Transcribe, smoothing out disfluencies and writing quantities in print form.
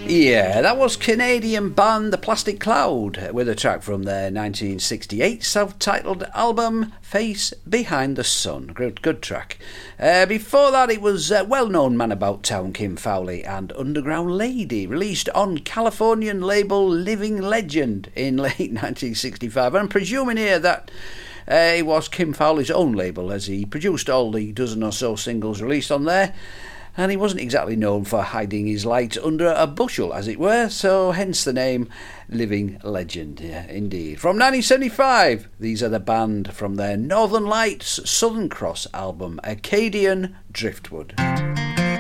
Yeah, that was Canadian band The Plastic Cloud with a track from their 1968 self-titled album Face Behind the Sun. Good track. Before that it was well-known man about town Kim Fowley and Underground Lady, released on Californian label Living Legend in late 1965. I'm presuming here that it was Kim Fowley's own label, as he produced all the dozen or so singles released on there. And he wasn't exactly known for hiding his light under a bushel, as it were, so hence the name Living Legend. Yeah, indeed. From 1975, these are the band from their Northern Lights Southern Cross album, Acadian Driftwood.